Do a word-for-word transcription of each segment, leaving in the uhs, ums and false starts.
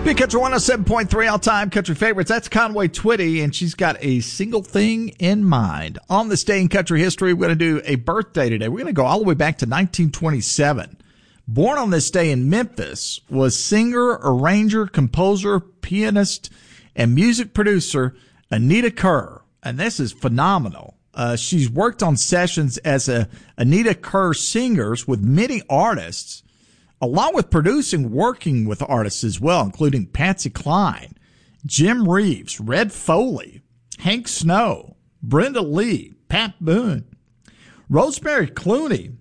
Big Country one oh seven point three, all-time country favorites. That's Conway Twitty, and she's got a single thing in mind. On this day in country history, we're going to do a birthday today. We're going to go all the way back to nineteen twenty-seven. Born on this day in Memphis was singer, arranger, composer, pianist, and music producer Anita Kerr. And this is phenomenal. Uh, she's worked on sessions as a Anita Kerr singers with many artists, along with producing, working with artists as well, including Patsy Cline, Jim Reeves, Red Foley, Hank Snow, Brenda Lee, Pat Boone, Rosemary Clooney,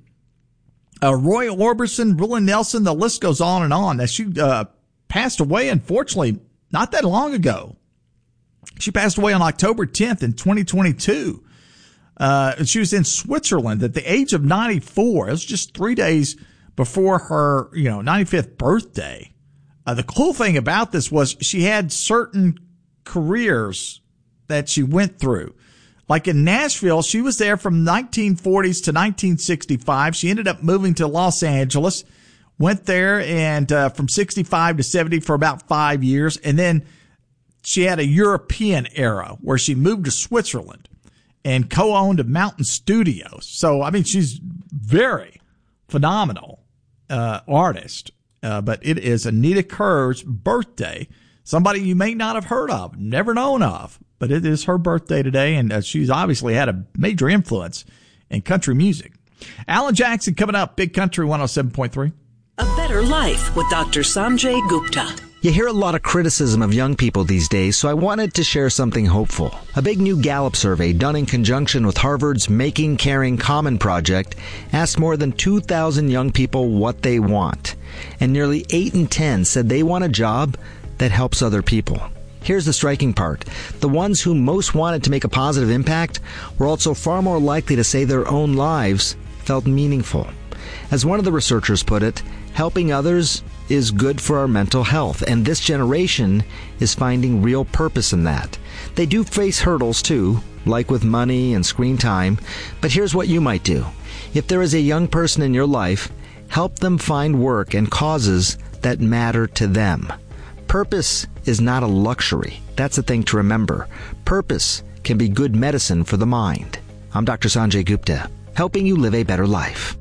uh, Roy Orbison, Willie Nelson. The list goes on and on. As she uh, passed away, unfortunately, not that long ago. She passed away on October tenth in twenty twenty-two. Uh, she was in Switzerland at the age of ninety-four. It was just three days before her, you know, ninety-fifth birthday. Uh, the cool thing about this was she had certain careers that she went through. Like in Nashville, she was there from nineteen forties to nineteen sixty-five. She ended up moving to Los Angeles, went there and uh, from sixty-five to seventy for about five years. And then she had a European era where she moved to Switzerland and co-owned a Mountain Studios. So, I mean, she's very phenomenal uh, artist. Uh, but it is Anita Kerr's birthday. Somebody you may not have heard of, never known of, but it is her birthday today, and uh, she's obviously had a major influence in country music. Alan Jackson coming up, Big Country one oh seven point three. A Better Life with Doctor Sanjay Gupta. You hear a lot of criticism of young people these days, so I wanted to share something hopeful. A big new Gallup survey done in conjunction with Harvard's Making Caring Common project asked more than two thousand young people what they want, and nearly eight in ten said they want a job that helps other people. Here's the striking part. The ones who most wanted to make a positive impact were also far more likely to say their own lives felt meaningful. As one of the researchers put it, helping others is good for our mental health, and this generation is finding real purpose in that. They do face hurdles too, like with money and screen time, but here's what you might do. If there is a young person in your life, help them find work and causes that matter to them. Purpose is not a luxury. That's the thing to remember. Purpose can be good medicine for the mind. I'm Doctor Sanjay Gupta, helping you live a better life.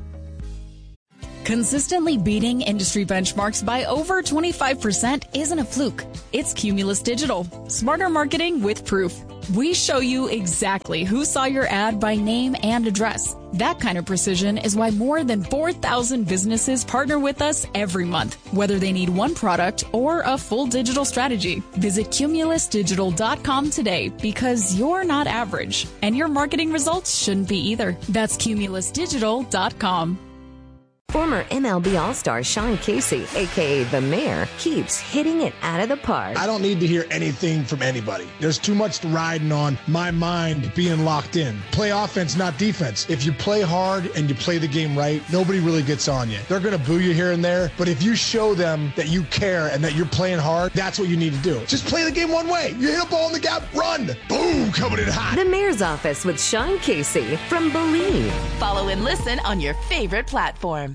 Consistently beating industry benchmarks by over twenty-five percent isn't a fluke. It's Cumulus Digital. Smarter marketing with proof. We show you exactly who saw your ad by name and address. That kind of precision is why more than four thousand businesses partner with us every month, whether they need one product or a full digital strategy. Visit cumulus digital dot com today, because you're not average, and your marketing results shouldn't be either. That's cumulus digital dot com. Former M L B All-Star Sean Casey, a k a. The Mayor, keeps hitting it out of the park. I don't need to hear anything from anybody. There's too much riding on my mind being locked in. Play offense, not defense. If you play hard and you play the game right, nobody really gets on you. They're going to boo you here and there, but if you show them that you care and that you're playing hard, that's what you need to do. Just play the game one way. You hit a ball in the gap, run. Boom, coming in hot. The Mayor's Office with Sean Casey from Believe. Follow and listen on your favorite platform.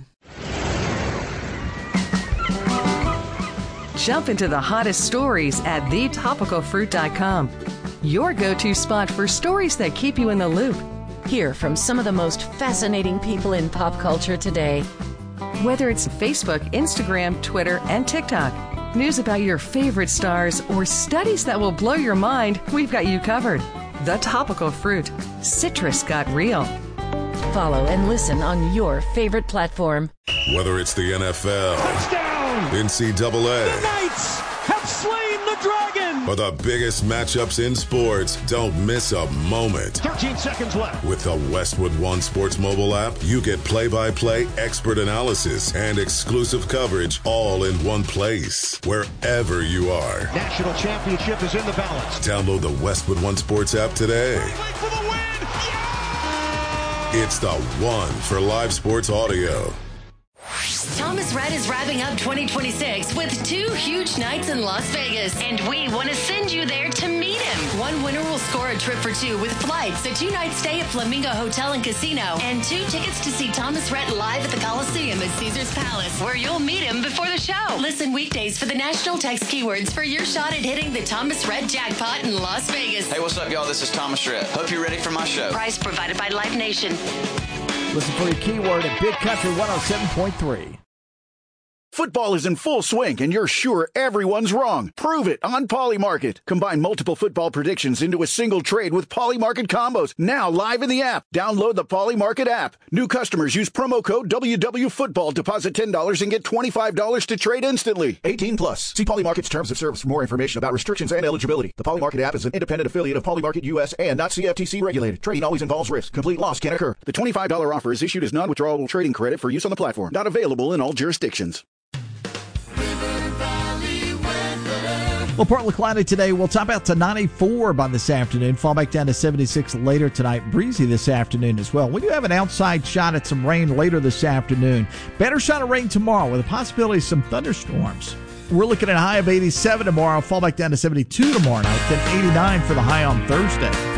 Jump into the hottest stories at the topical fruit dot com. Your go-to spot for stories that keep you in the loop. Hear from some of the most fascinating people in pop culture today. Whether it's Facebook, Instagram, Twitter, and TikTok, news about your favorite stars, or studies that will blow your mind, we've got you covered. The Topical Fruit. Citrus got real. Follow and listen on your favorite platform. Whether it's the N F L, touchdown, N C double A, the Knights have slain the dragon, or the biggest matchups in sports, don't miss a moment. thirteen seconds left. With the Westwood One Sports mobile app, you get play-by-play expert analysis and exclusive coverage all in one place, wherever you are. National championship is in the balance. Download the Westwood One Sports app today. For the win. Yeah! It's the one for live sports audio. Thomas Rhett is wrapping up twenty twenty-six with two huge nights in Las Vegas, and we want to send you there to meet him. One winner will score a trip for two with flights, a two-night stay at Flamingo Hotel and Casino, and two tickets to see Thomas Rhett live at the Coliseum at Caesars Palace, where you'll meet him before the show. Listen weekdays for the national text keywords for your shot at hitting the Thomas Rhett jackpot in Las Vegas. Hey, what's up, y'all? This is Thomas Rhett. Hope you're ready for my show. Prize provided by Live Nation. Listen for your keyword at Big Country one oh seven point three. Football is in full swing, and you're sure everyone's wrong. Prove it on Polymarket. Combine multiple football predictions into a single trade with Polymarket combos. Now live in the app. Download the Polymarket app. New customers use promo code W W Football. Deposit ten dollars and get twenty-five dollars to trade instantly. eighteen plus. See Polymarket's terms of service for more information about restrictions and eligibility. The Polymarket app is an independent affiliate of Polymarket U S and not C F T C regulated. Trading always involves risk. Complete loss can occur. The twenty-five dollars offer is issued as non-withdrawable trading credit for use on the platform. Not available in all jurisdictions. Well, Portland cloudy today. We'll top out to ninety-four by this afternoon. Fall back down to seventy-six later tonight. Breezy this afternoon as well. We do have an outside shot at some rain later this afternoon. Better shot of rain tomorrow with a possibility of some thunderstorms. We're looking at a high of eighty-seven tomorrow. Fall back down to seventy-two tomorrow night. Then eighty-nine for the high on Thursday.